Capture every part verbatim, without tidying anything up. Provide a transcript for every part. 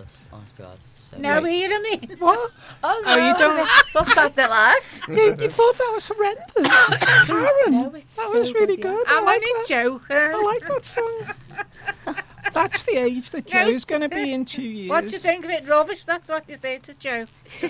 horrendous. Honest to God. So No, hear me. What? Oh, no. Oh, you don't... What's that, the life? you, you thought that was horrendous. Karen, No, it's that so was really good. good. Yeah. I I'm like only that. joking. I like that song. That's the age that No, Joe's it's- going to be in two years. What do you think of it, rubbish? That's what you say to Joe.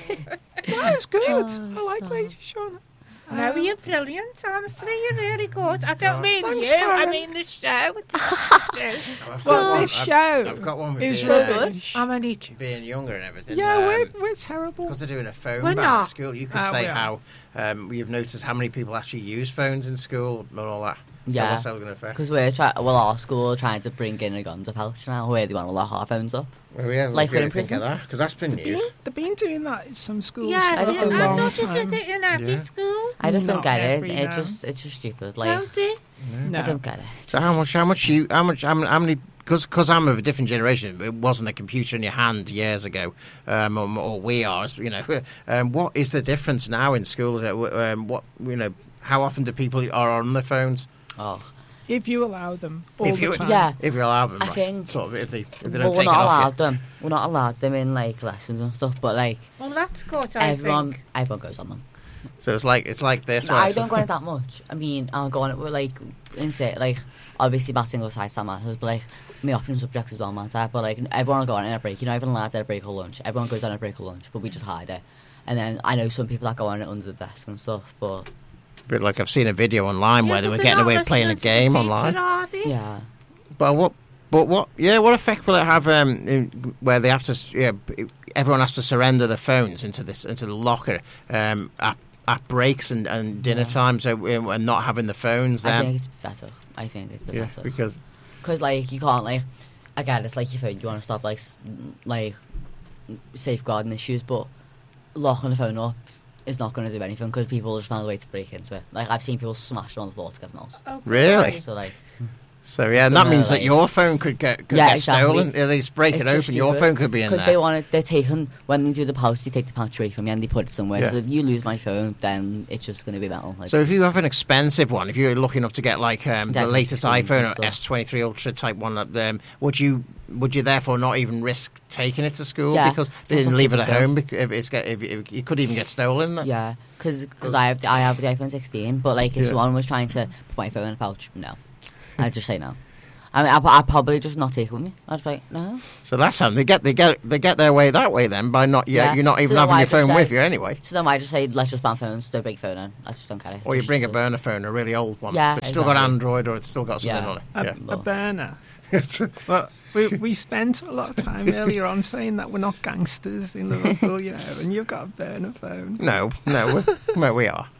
That is good. Oh, I like stop. Lady Shauna. No, Um, you're brilliant, honestly. You're really good. I don't mean Thanks, you, Karen. I mean the show. It's the show. I've got Well, one- this I've- show I've got one with is being, uh, rubbish. I'm only joking. being younger and everything. Yeah, um, we're, we're terrible. Because they're doing a phone We're ban not. at school, you could Ah, say we are. how um, you've noticed how many people actually use phones in school and all that. So Yeah. what's that going to affect? Because we're trying, well, our school are trying to bring in a Gonzo pouch now, where they want to lock our phones up. Well, yeah, like what do we're you in think of prison. that? Because that's been They've news. been, they've been doing that in some schools Yeah, I for just a don't I long thought you time. did it in every Yeah. school. I just don't Not get it. every It now. just, it's just stupid. Like, Don't they? No. I don't get it. So how much? How much you? How much? How many? How many because because I'm of a different generation. It wasn't a computer in your hand years ago, um, or, or we are. You know, um, what is the difference now in schools? Uh, Um, what you know? How often do people are on their phones? Oh, If you allow them all If the you- time. yeah. If you allow them, I right? think- sort of if they if they well, don't we're take it not off allowed you. them. We're not allowed them in like lessons and stuff. But like Well, that's good, I everyone, think. everyone goes on them. So it's like it's like this. No, where I it's- don't go on it that much. I mean, I'll go on it with like, insane, like obviously batting goes side that matters, but like my option subjects as well matter. But like everyone will go on it at a break. You know, everyone allowed at a break or lunch. Everyone goes on a break or lunch, but we just hide it. And then I know some people that go on it under the desk and stuff. But But like I've seen a video online Yeah, where they but were they're getting not away with playing a listening to the game teacher, online. are they? yeah, But what? But what? Yeah, what effect will it have? Um, in, where they have to? s- Yeah, b- everyone has to surrender their phones into this into the locker um, at, at breaks and, and dinner Yeah. time, so um, and not having the phones I then. think it's pathetic. I think it's Yeah, pathetic. because Because like you can't like, again, it's like your phone. You want to stop like s- like safeguarding issues, but locking the phone up is not going to do anything because people just find a way to break into it. Like I've seen people smash it on the floor to get the mouse. Oh, Really? boy. So like, so yeah, and that gonna, means that like- your phone could get could Yeah, get exactly. stolen. At least break it's it just open. Your stupid, phone could be in because there. they want it. They're taking when they do the pouch, they take the pouch away from you and they put it somewhere. Yeah. So if you lose my phone, then it's just going to be metal. Like, So if you have an expensive one, if you're lucky enough to get like um, the Definitely latest screens and iPhone or stuff. S twenty-three Ultra type one, um, would you would you therefore not even risk taking it to school Yeah, because for they didn't some leave it people at do. home? Because if it's get, if, if you could even get stolen. Then. yeah, because I have the, I have the iPhone sixteen, but like if Yeah. someone was trying to put my phone in a pouch, no, I'd just say no. I mean, I'd, I'd probably just not take it with me. I'd be like, no. So that's how they get they get they get their way that way then by not yeah, Yeah. you're not So even then having why your just phone say- with you anyway. So then I just say, let's just ban phones, don't break phone in. I just don't get it. Or you Just bring a stupid. burner phone, a really old one, Yeah, but it's still got exactly. Android or it's still got something Yeah. on it. A, Yeah. a burner. Well, we, we spent a lot of time earlier on saying that we're not gangsters in Liverpool, you know, and you've got a burner phone. No, no, we, well, we are.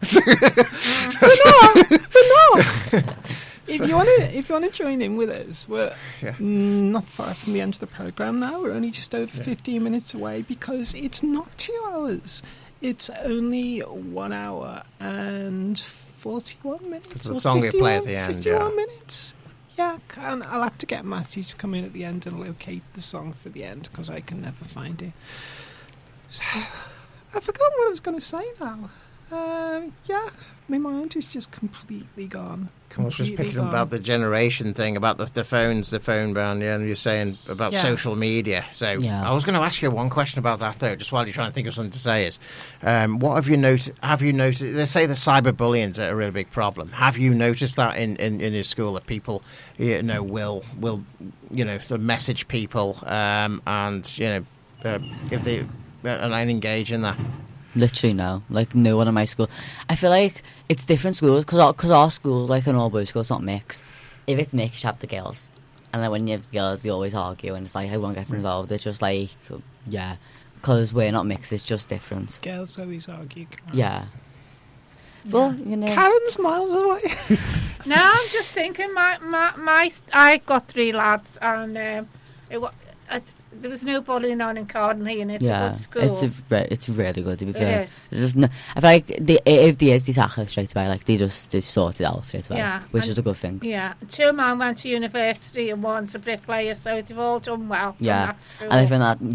If you want to, if you want to join in with us, we're Yeah. mm, not far from the end of the program now. We're only just over fifteen minutes away because it's not two hours. It's only one hour and forty-one minutes. It's the or song we play at the fifty-one end, Fifty-one yeah. minutes. Yeah, and I'll have to get Matthew to come in at the end and locate the song for the end because I can never find it. So, I forgot what I was going to say now. Um, yeah, my mind is just completely gone. I was just Completely picking gone. about the generation thing, about the, the phones, the phone ban, yeah, and you're saying about Yeah. social media. So Yeah. I was going to ask you one question about that, though, just while you're trying to think of something to say is, um, what have you noticed, have you noticed, they say the cyberbullying's a really big problem. Have you noticed that in, in, in your school, that people, you know, will, will you know, sort of message people and, and you know, uh, if they, uh, and engage in that? Literally no, like no one in my school. I feel like it's different schools because our, cause our school, like an all boys school, it's not mixed. If it's mixed, you have the girls, and then when you have the girls, they always argue, and it's like everyone gets involved. It's just like, yeah, because we're not mixed, it's just different. Girls always argue. Karen. Yeah. Well, you know, Karen's miles away. No, I'm just thinking. My my my. st- I got three lads, and um, it, wa- it, there was no bullying on in Cardinley, and it's a yeah, good school. it's a re- it's really good to be It fair. is. There's just no, I feel like they, if there is, they tackle it straight away. Like they just they sort it out straight away, Yeah, which and- is a good thing. Yeah, two men went to university and one's a bricklayer, so they've all done well. from Yeah, that school. and I think that yeah,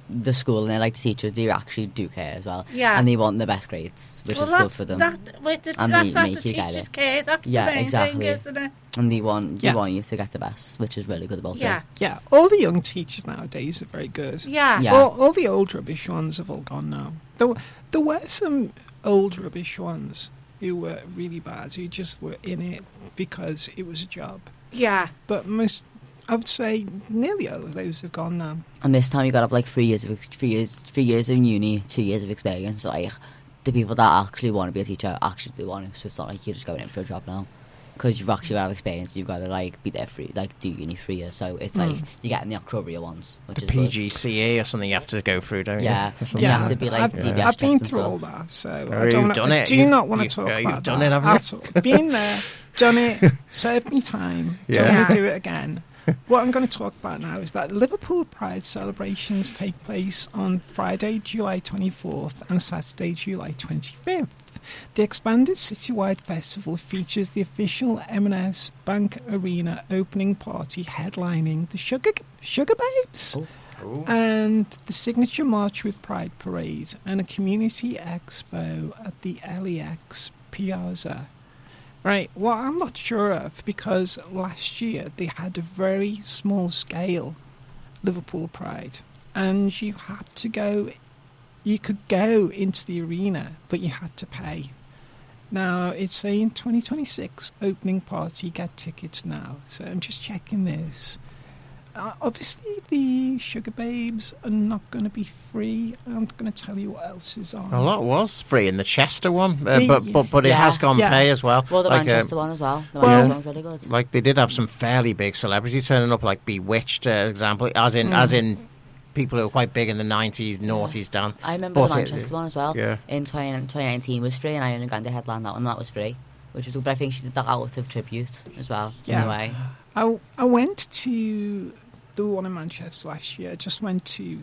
the school and they like the teachers, they actually do care as well. Yeah. And they want the best grades, which well, is good that's, for them. That, wait, it's And that, they that make the you get teachers it. care. That's Yeah, the main exactly. thing, isn't it? And they want they Yeah. want you to get the best, which is really good about Yeah. it. Yeah, all the young teachers nowadays are very good. Yeah. Yeah. All, all the old rubbish ones have all gone now. There, were- there were some old rubbish ones who were really bad, who just were in it because it was a job. Yeah. But most, I would say, nearly all of those have gone now. And this time you got to have like three years of ex- three years three years in uni, two years of experience. Like the people that actually want to be a teacher actually do want to. So it's not like you're just going in for a job now. Because you've actually got to have experience, you've got to like be there for like do uni three years. So it's like Mm. you're getting the Octobia ones, which The is P good. G C E or something you have to go through, don't Yeah. you? Or You something have like to be that. like I've, D B S I've been checked through and all stuff. that, so Oh, I don't. you've done I it. do You've- not want to you- talk yeah, you've about done that it, haven't you? at all. Been there, done it, served me time. Don't Yeah. want to do it again. What I'm going to talk about now is that Liverpool Pride celebrations take place on Friday, July twenty-fourth and Saturday, July twenty-fifth. The expanded citywide festival features the official M and S Bank Arena opening party headlining the Sugar Sugar Babes Ooh. and the Signature March with Pride Parade and a community expo at the L E X Piazza. Right, what I'm not sure of, because last year they had a very small scale Liverpool Pride, and you had to go, you could go into the arena, but you had to pay. Now, it's saying twenty twenty-six opening party, get tickets now, so I'm just checking this. Uh, obviously, the Sugar Babes are not going to be free. I'm going to tell you what else is on. A lot was free in the Chester one, uh, Yeah, but, but but it yeah. has gone Yeah. pay as well. Well, the Like, um, Manchester one as well. The Well- Manchester one's really good. like they did have some fairly big celebrities turning up, like Bewitched, uh, example, as in Mm. as in people who were quite big in the nineties, noughties down. I remember But the it- Manchester one as well. Yeah. In twenty, twenty nineteen was free, and I only got the headline that one. That was free, which was good. But I think she did that out of tribute as well. Yeah. In a way. I, I went to the one in Manchester last year. I just went to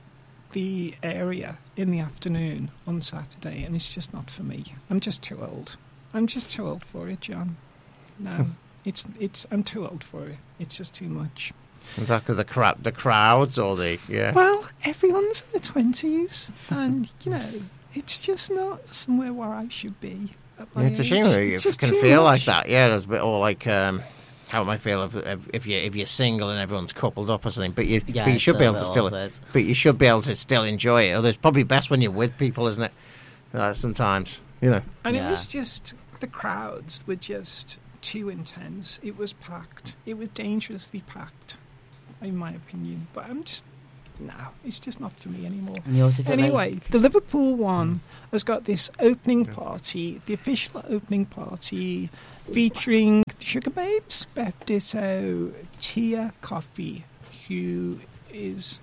the area in the afternoon on Saturday, and it's just not for me. I'm just too old. I'm just too old for it, John. No, it's it's. I'm too old for it. It's just too much. Is that 'cause the cra- the crowds or the yeah? Well, everyone's in their twenties, and you know, it's just not somewhere where I should be. At my Yeah, it's a age. shame that you It's just can too feel like much. that. Yeah, there's a bit or like um, how it might feel if, if if you if you're single and everyone's coupled up or something. But you Yeah, but you it's should a be able to bit still. awkward. But you should be able to still enjoy it. Or it's probably best when you're with people, isn't it? Uh, sometimes, you know. And it Yeah. was just, the crowds were just too intense. It was packed. It was dangerously packed, in my opinion. But I'm just, no, it's just not for me anymore. And you also feel Anyway, like, the Liverpool one has got this opening party, the official opening party, featuring the Sugar Babes, Beth Ditto, Tia Coffee, who is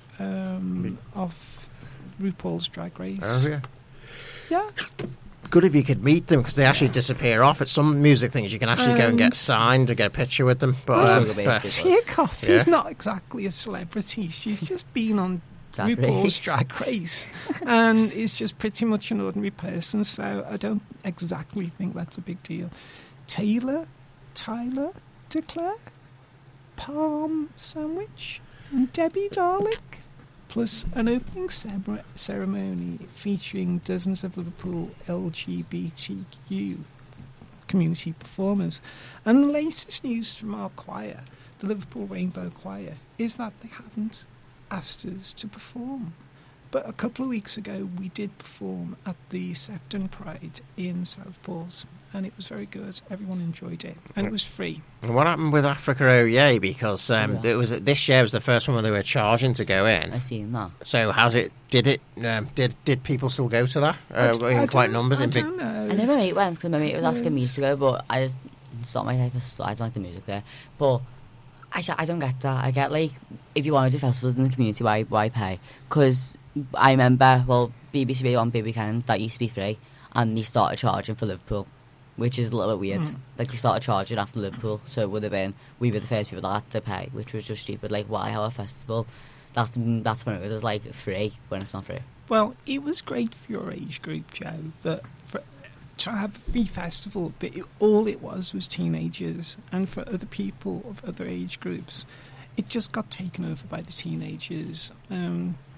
um, of RuPaul's Drag Race. Oh yeah. Yeah. Good if you could meet them because they actually disappear off. At some music things, you can actually go and Um, get signed to get a picture with them. But, Well, um, Sugar Babes but- is- Tia Coffee's Yeah. not exactly a celebrity. She's just been on Drag RuPaul's Race. Drag Race and is just pretty much an ordinary person, so I don't exactly think that's a big deal. Taylor, Tyler, Declare, Palm Sandwich, and Debbie Darling, plus an opening cere- ceremony featuring dozens of Liverpool L G B T Q community performers. And the latest news from our choir, the Liverpool Rainbow Choir, is that they haven't asked us to perform. But a couple of weeks ago, we did perform at the Sefton Pride in Southport, and it was very good. Everyone enjoyed it, and it was free. And what happened with Africa O Y? Because um, Yeah. it was this year was the first one where they were charging to go in. I seen that. So has it? Did it? Um, did did people still go to that I uh, d- I in quite don't- numbers? I In big, don't know. I know my mate went because my mate was asking me Yes. to go, but I just it's not my type of. I don't like the music there. But I, I don't get that. I get like if you want to do festivals in the community, why why pay? Because I remember well B B C Radio on Big Weekend that used to be free, and they started charging for Liverpool, which is a little bit weird. Mm. Like they started charging after Liverpool, so it would have been we were the first people that had to pay, which was just stupid. Like why have a festival? That's that's when it was like free when it's not free. Well, it was great for your age group, Joe, but for, to have a free festival, but it, all it was was teenagers, and for other people of other age groups, it just got taken over by the teenagers. Um,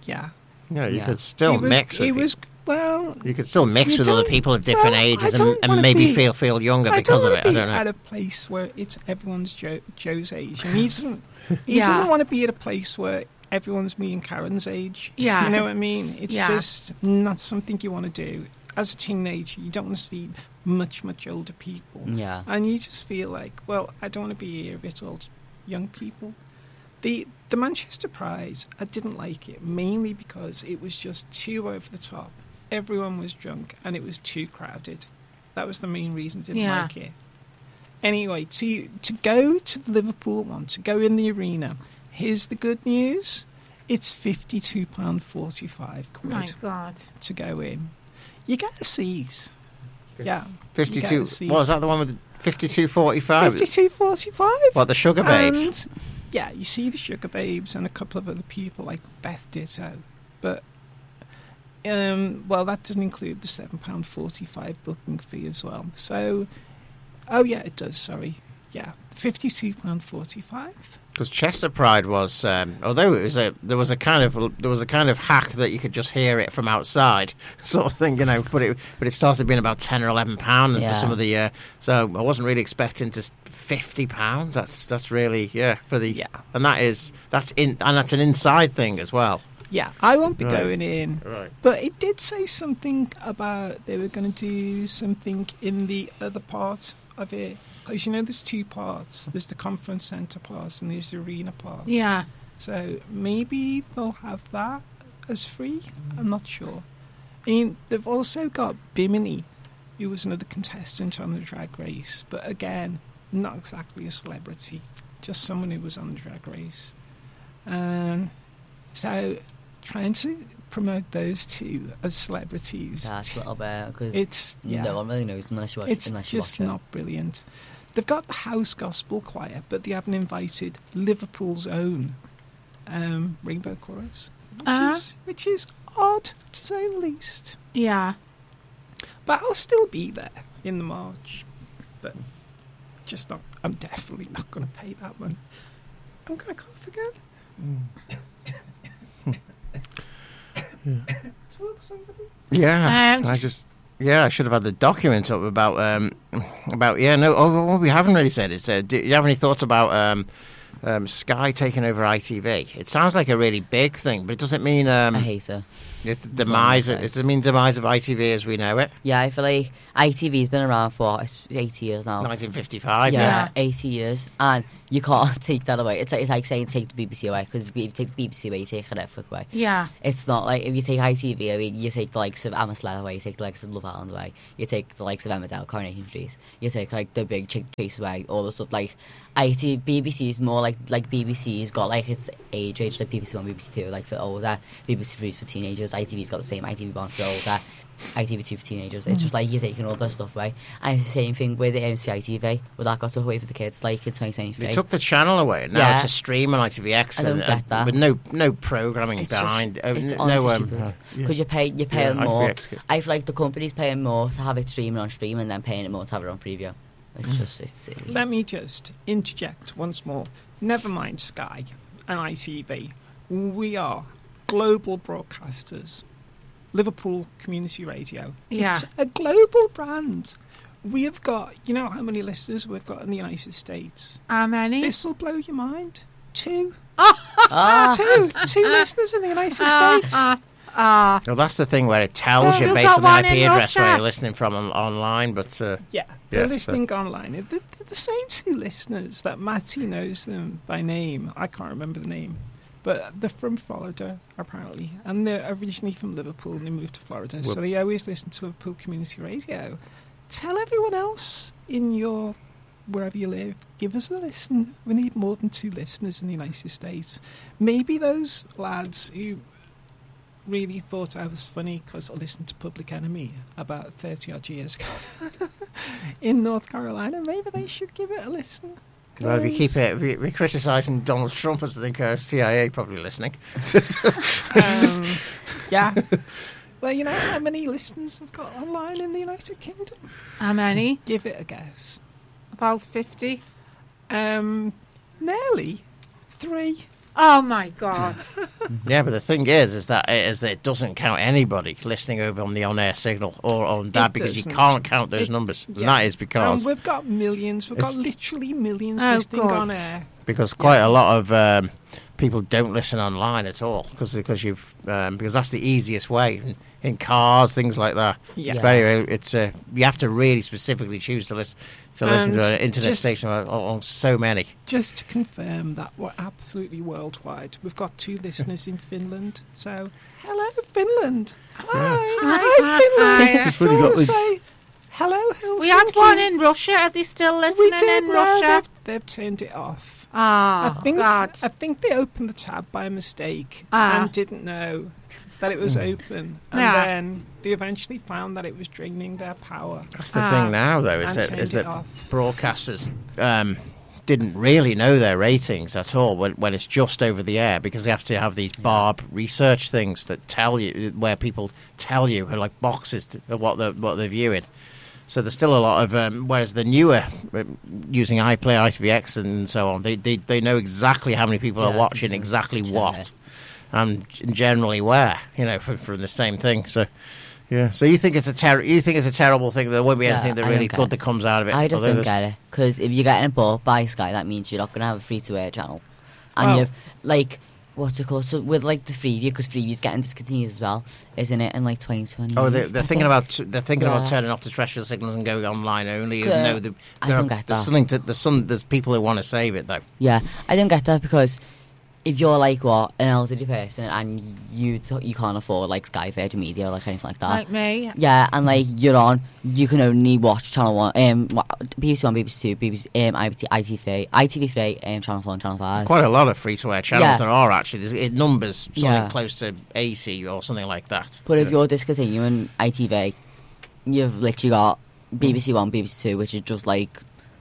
yeah. Yeah, you Yeah. could still It was, mix with it was well. You could still mix You with other don't- people of different well, I ages and, don't and wanna maybe be- feel feel younger I because don't of it. wanna I be don't know. at a place where it's everyone's Joe, Joe's age, and he doesn't. He Yeah. doesn't want to be at a place where everyone's me and Karen's age. Yeah. You know what I mean? It's Yeah. just not something you want to do. As a teenager, you don't want to see much, much older people. Yeah. And you just feel like, well, I don't want to be here with all young people. The the Manchester Pride, I didn't like it, mainly because it was just too over the top. Everyone was drunk and it was too crowded. That was the main reason I didn't Yeah. like it. Anyway, to to go to the Liverpool one, to go in the arena, here's the good news. It's fifty-two pounds forty-five quid My God. to go in. You get a seat. Yeah. fifty-two. You get a seat. What was that? The one with fifty-two forty-five? fifty-two forty-five. What, the Sugar Babes? And, yeah, you see the Sugar Babes and a couple of other people like Beth Ditto. But, um, well, that doesn't include the seven pounds forty-five booking fee as well. So, oh yeah, it does, sorry. Yeah, fifty-two pounds forty-five. Because Chester Pride was, um, although it was a, there was a kind of, there was a kind of hack that you could just hear it from outside, sort of thing, you know. But it, but it started being about ten or eleven pound Yeah. for some of the. Uh, so I wasn't really expecting to s- fifty pounds. That's that's really yeah for the Yeah. and that is that's in and that's an inside thing as well. Yeah, I won't be Right. going in. Right. But it did say something about they were going to do something in the other part of it. Because, you know, there's two parts. There's the conference centre part and there's the arena part. Yeah. So maybe they'll have that as free. I'm not sure. I mean, they've also got Bimini, who was another contestant on the Drag Race. But again, not exactly a celebrity. Just someone who was on the Drag Race. Um, so trying to promote those two as celebrities. That's a little bit because It's, yeah. no one really knows them unless you watch. It's unless you just watch not brilliant. They've got the House Gospel Choir, but they haven't invited Liverpool's own um, Rainbow Chorus, which, Uh-huh. is, which is odd, to say the least. Yeah. But I'll still be there in the March. But just not, I'm definitely not going to pay that one. I'm going to cough again. Talk somebody. Yeah, Um, I just yeah, I should have had the document up about um about yeah no. Oh, what we haven't really said is, uh, do you have any thoughts about um, um Sky taking over I T V? It sounds like a really big thing, but it doesn't mean um I hate her. it's the demise. what I'm It doesn't mean demise of I T V as we know it. Yeah, I feel like I T V's been around for it's eighty years now. nineteen fifty-five. yeah, Yeah. Yeah. eighty years, and you can't take that away. It's like, it's like saying take the B B C away, because if you take the B B C away, you take Netflix away. Yeah. It's not like if you take I T V away, you take the likes of Amasleth away, you take the likes of Love Island away, you take the likes of Emmerdale, Coronation Street, you take like the big Chick Chase away, all the stuff. Like I T V, B B C is more like like B B C's got like its age range, like B B C One, B B C Two, like for older, B B C Three's for teenagers, I T V's got the same, I T V One for older, I T V Two for teenagers. It's just like you're taking all that stuff away, and it's the same thing with the M C I T V, where that got took away for the kids, like in twenty twenty-three. They took the channel away, and now Yeah. it's a stream on I T V X, I don't and, get and that. with no no programming It's just- behind. uh, it's n- honestly no, um, stupid. uh, yeah. Because you pay, you're paying Yeah, more. I T V X. I feel like the company's paying more to have it streaming on stream, and then paying it more to have it on Freeview. It's Mm. just, it's silly. Let me just interject once more. Never mind Sky and I T V. We are global broadcasters. Liverpool Community Radio. Yeah. It's a global brand. We have got, you know how many listeners we've got in the United States? How many? This will blow your mind. Two. Ah, Two. Two listeners in the United Ah, States. ah, ah. Well, that's the thing where it tells you Still based got on the one I P in address where Russia. you're listening from on, online, but uh, Yeah, they're Yeah, so- listening online. They're, they're the same two listeners that Matty knows them by name. I can't remember the name. But they're from Florida, apparently. And they're originally from Liverpool and they moved to Florida. So Well- they always listen to Liverpool Community Radio. Tell everyone else in your, wherever you live, give us a listen. We need more than two listeners in the United States. Maybe those lads who really thought I was funny because I listened to Public Enemy about thirty odd years ago in North Carolina, maybe they should give it a listen. well, if you keep it, if you- if you're criticising Donald Trump, I think uh, C I A probably listening. Um, yeah. Well, you know how many listeners we've got online in the United Kingdom? How many? Give it a guess. About fifty. Um, nearly three. Oh my God! Yeah, but the thing is, is that it, is that it doesn't count anybody listening over on the on-air signal or on that It because you doesn't. can't count those It- numbers. And yeah. that is And because we've got millions. We've got It's- literally millions Oh, listening God. on air. because quite a lot of um, people don't listen online at all because because you've um, because that's the easiest way in, in cars, things like that. Yeah. It's very it's uh, you have to really specifically choose to listen to listen to And an internet just- station on, on so many. Just to confirm that we're absolutely worldwide. We've got two listeners in Finland. So, hello, Finland. Hi. Hi. Hi, Finland. Hi. Do you want to say hello, Helsinki? We had one in Russia. Are they still We listening did, in no, Russia? They've, they've turned it off. Ah, I think God. I think they opened the tab by mistake Ah. and didn't know that it was open, and Yeah. then they eventually found that it was draining their power. That's the Ah. thing now, though, is And that turned is it that off. broadcasters um, didn't really know their ratings at all when, when it's just over the air because they have to have these barb research things that tell you where people tell you like boxes to, of what they're what they're viewing. So there's still a lot of um, whereas the newer uh, using iPlayer, I T V X, and so on, they they, they know exactly how many people Yeah, are watching, yeah. exactly Yeah. what, and generally where, you know, from, from the same thing. So. Yeah. So you think it's a ter- you think it's a terrible thing? There won't be Yeah, anything that I really don't good get that comes out of it. I just Although don't there's- get it because if you're getting bought by Sky, that means you're not going to have a free-to-air channel, and Well- you've like what's it called? So with like the Freeview, because Freeview's getting discontinued as well, isn't it? In like twenty twenty. Oh, they're, they're thinking about they're thinking about Yeah. turning off the terrestrial signals and going online only. Yeah. Even though the, I there don't are- get there's that. something to there's some there's people who want to save it though. Yeah, I don't get that because if you're like what an elderly person and you t- you can't afford like Sky Virgin Media or like anything like that. Like me. Yeah, and like you're on, you can only watch Channel One, um, wa- B B C One, B B C Two, B B C, um, I T V, I T V Three, um, Channel Four, and Channel Five. Quite a lot of free to air channels Yeah. there are actually. There's it numbers something Yeah. close to eighty or something like that. But if Yeah. you're discontinuing I T V, you've literally got B B C One, B B C Two, which is just like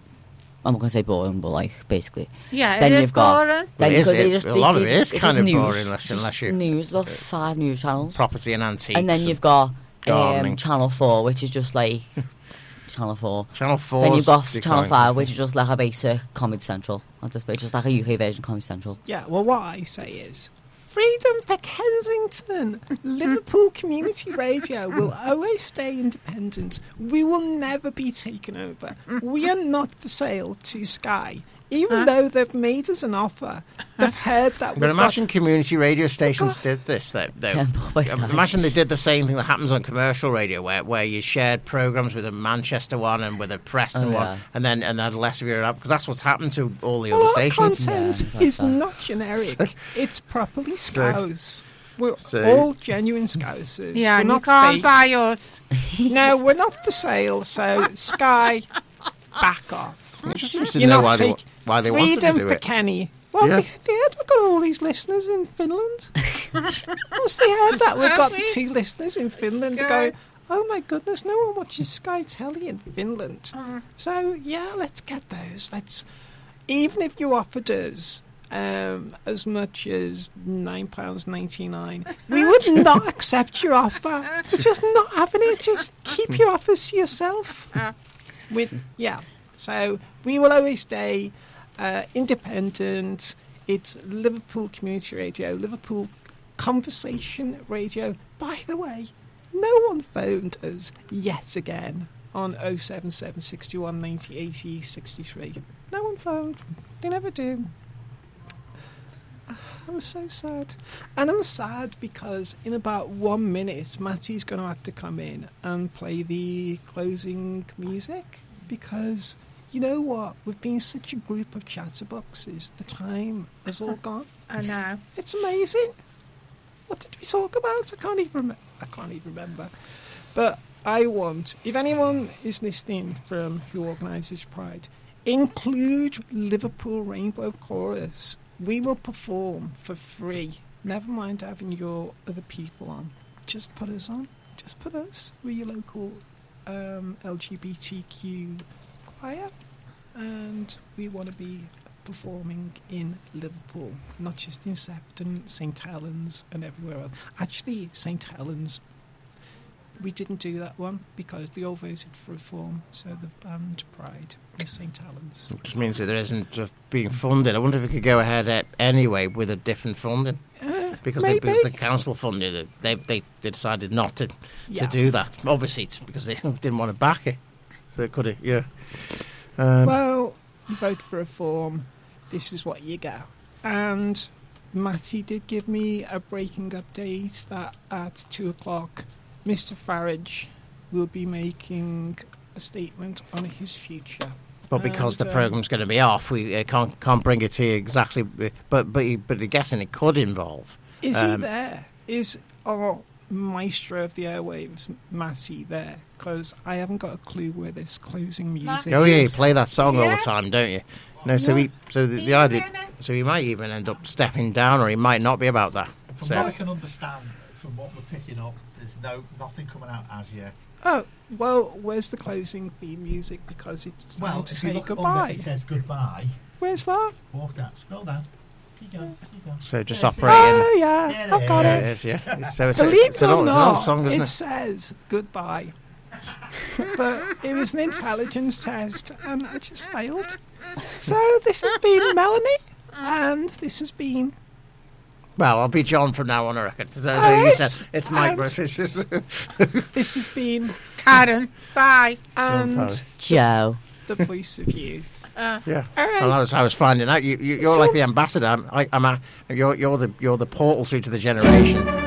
I'm not gonna say boring, but like basically. Yeah, Then it is you've got- boring. Well, Then it is, because they it- just- a they- lot of they it just- is it's kind just of news. boring unless, It's unless just you news, about five news channels, property and antiques. and then you've got gardening. um, Channel Four, which is just like Channel Four. Channel Four. Then you've got Channel Five, which is just like a basic Comedy Central. Not this, but it's just like a U K version of Comedy Central. Yeah, well, what I say is freedom for Kensington. Liverpool Community Radio will always stay independent. We will never be taken over. We are not for sale to Sky. Even Huh? though they've made us an offer, they've heard that But we've imagine got... community radio stations did this, though. though. Yeah, but by Sky. Imagine they did the same thing that happens on commercial radio, where, where you shared programs with a Manchester one and with a Preston Oh, one, yeah. and then and then less of your up because that's what's happened to all the Well, other our stations. content Yeah, like is that. not generic. It's properly Scouse. We're So- all genuine Scousers. Yeah, we're and you not can't fake. buy us. No, we're not for sale, so Sky, back off. It just seems to You're know not why they, take- wa- why they wanted to Freedom do for it. Kenny. Well, Yeah. they, they heard we've got all these listeners in Finland. Once they heard that we've got the two listeners in Finland, they go, Good. oh my goodness, no one watches Sky Telly in Finland. Mm. So, yeah, let's get those. Let's, even if you offered us um, as much as nine pounds ninety-nine, we would not accept your offer. We're just not having it. Just keep your offers to yourself. Uh. With yeah, so we will always stay uh, independent. It's Liverpool Community Radio, Liverpool Conversation Radio. By the way, no one phoned us yet again on oh seven seven, sixty-one, ninety, eighty, sixty-three. No one phoned. They never do. I'm so sad. And I'm sad because in about one minute, Matty's going to have to come in and play the closing music because, you know what? We've been such a group of chatterboxes. The time has all gone. I know. It's amazing. What did we talk about? I can't even remember. I can't even remember. But I want, if anyone is listening from who organises Pride, include Liverpool Rainbow Chorus. We will perform for free. Never mind having your other people on. Just put us on. Just put us. We're your local um, L G B T Q choir. And we want to be performing in Liverpool, not just in Sefton, Saint Helens and everywhere else. Actually, Saint Helens, we didn't do that one because they all voted for reform, so they've banned Pride in Saint Helens. Which means that there isn't uh, being funded. I wonder if it could go ahead uh, anyway with a different funding. Uh, Because, they, maybe. because the council funded it, they, they they decided not to Yeah. to do that. Obviously, it's because they didn't want to back it. So it could have, yeah. Um, Well, you vote for reform, this is what you get. And Matty did give me a breaking update that at two o'clock, Mister Farage will be making a statement on his future. but because and, the um, programme's going to be off, we uh, can't can't bring it to you exactly. But but you- but I'm guessing it could involve. Is he um, there? Is our maestro of the airwaves, Matty, there? Because I haven't got a clue where this closing music Oh yeah, you is. play that song all Yeah. the time, don't you? No, so Yeah. he so the, the idea, so he might even end up stepping down, or he might not be about that. From So what I can understand, from what we're picking up, there's no nothing coming out as yet. Oh, well, where's the closing theme music? Because it's time Well, to if say you look goodbye. under, it says goodbye. Where's that? Walk down, scroll down. Keep going, keep going. so just Yes, operating. Oh, yeah, There it I've got Yeah, it. it is, yeah. So it's, a, Believe it's it an or old, it's an old not, song, isn't it it? says goodbye. But it was an intelligence test, and I just failed. So this has been Melanie, and this has been... Well, I'll be John from now on, I reckon. So, so you Alright, said it's Mike thanks. Bruce. It's just This has been... Karen, bye. And Power. Joe. the voice of youth. Uh, yeah. All right. And I was, I was finding out you, you you're It's like all- the ambassador. I'm, I, I'm a, you're you're the you're the portal through to the generation.